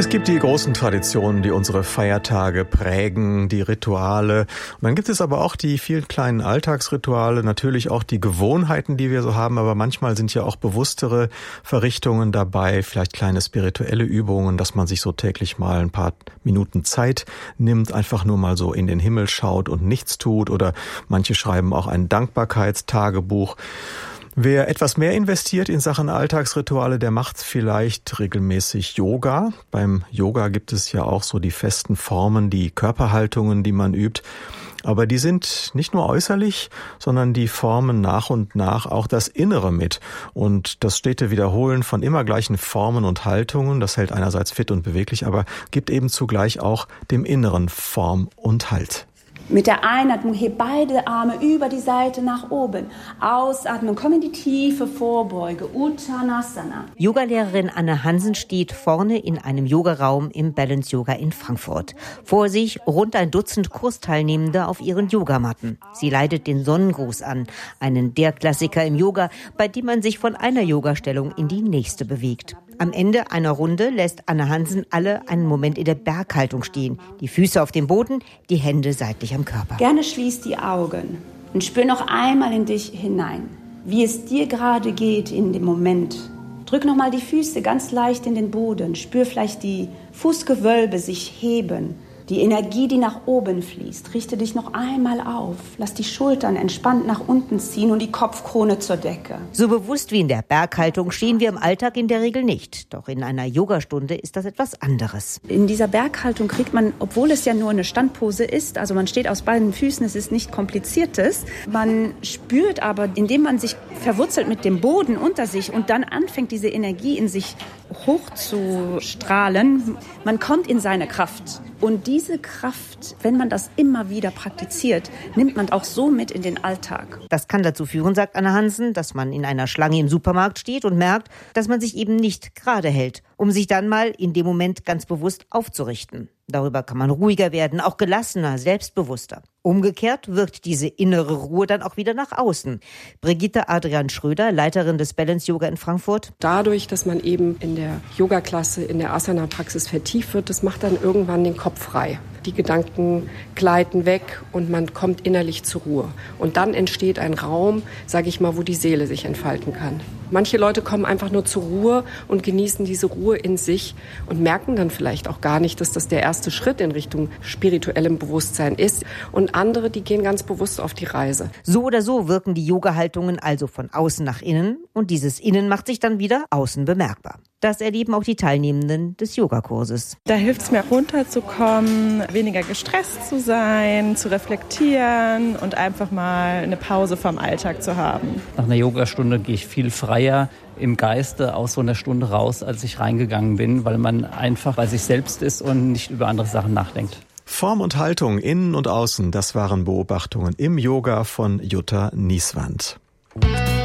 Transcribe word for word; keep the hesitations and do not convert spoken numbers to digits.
Es gibt die großen Traditionen, die unsere Feiertage prägen, die Rituale. Und dann gibt es aber auch die vielen kleinen Alltagsrituale, natürlich auch die Gewohnheiten, die wir so haben. Aber manchmal sind ja auch bewusstere Verrichtungen dabei, vielleicht kleine spirituelle Übungen, dass man sich so täglich mal ein paar Minuten Zeit nimmt, einfach nur mal so in den Himmel schaut und nichts tut. Oder manche schreiben auch ein Dankbarkeitstagebuch. Wer etwas mehr investiert in Sachen Alltagsrituale, der macht vielleicht regelmäßig Yoga. Beim Yoga gibt es ja auch so die festen Formen, die Körperhaltungen, die man übt. Aber die sind nicht nur äußerlich, sondern die formen nach und nach auch das Innere mit. Und das stete Wiederholen von immer gleichen Formen und Haltungen, das hält einerseits fit und beweglich, aber gibt eben zugleich auch dem Inneren Form und Halt. Mit der Einatmung heb beide Arme über die Seite nach oben. Ausatmen, komm in die tiefe Vorbeuge, Uttanasana. Yogalehrerin Anne Hansen steht vorne in einem Yogaraum im Balance Yoga in Frankfurt. Vor sich rund ein Dutzend Kursteilnehmende auf ihren Yogamatten. Sie leitet den Sonnengruß an, einen der Klassiker im Yoga, bei dem man sich von einer Yogastellung in die nächste bewegt. Am Ende einer Runde lässt Anne Hansen alle einen Moment in der Berghaltung stehen. Die Füße auf dem Boden, die Hände seitlich am Körper. Gerne schließ die Augen und spür noch einmal in dich hinein, wie es dir gerade geht in dem Moment. Drück noch mal die Füße ganz leicht in den Boden. Spür vielleicht die Fußgewölbe sich heben. Die Energie, die nach oben fließt. Richte dich noch einmal auf. Lass die Schultern entspannt nach unten ziehen und die Kopfkrone zur Decke. So bewusst wie in der Berghaltung stehen wir im Alltag in der Regel nicht. Doch in einer Yogastunde ist das etwas anderes. In dieser Berghaltung kriegt man, obwohl es ja nur eine Standpose ist, also man steht aus beiden Füßen, es ist nicht kompliziertes. Man spürt aber, indem man sich verwurzelt mit dem Boden unter sich und dann anfängt, diese Energie in sich hochzustrahlen, man kommt in seine Kraft. Und diese Kraft, wenn man das immer wieder praktiziert, nimmt man auch so mit in den Alltag. Das kann dazu führen, sagt Anne Hansen, dass man in einer Schlange im Supermarkt steht und merkt, dass man sich eben nicht gerade hält, um sich dann mal in dem Moment ganz bewusst aufzurichten. Darüber kann man ruhiger werden, auch gelassener, selbstbewusster. Umgekehrt wirkt diese innere Ruhe dann auch wieder nach außen. Brigitte Adrian Schröder, Leiterin des Balance Yoga in Frankfurt. Dadurch, dass man eben in der Yoga-Klasse, in der Asana-Praxis vertieft wird, das macht dann irgendwann den Kopf frei. Die Gedanken gleiten weg und man kommt innerlich zur Ruhe. Und dann entsteht ein Raum, sage ich mal, wo die Seele sich entfalten kann. Manche Leute kommen einfach nur zur Ruhe und genießen diese Ruhe in sich und merken dann vielleicht auch gar nicht, dass das der erste Schritt in Richtung spirituellem Bewusstsein ist. Und andere, die gehen ganz bewusst auf die Reise. So oder so wirken die Yoga-Haltungen also von außen nach innen und dieses Innen macht sich dann wieder außen bemerkbar. Das erleben auch die Teilnehmenden des Yogakurses. Da hilft es mir runterzukommen, weniger gestresst zu sein, zu reflektieren und einfach mal eine Pause vom Alltag zu haben. Nach einer Yogastunde gehe ich viel freier im Geiste aus so einer Stunde raus, als ich reingegangen bin, weil man einfach bei sich selbst ist und nicht über andere Sachen nachdenkt. Form und Haltung, innen und außen, das waren Beobachtungen im Yoga von Jutta Nieswand.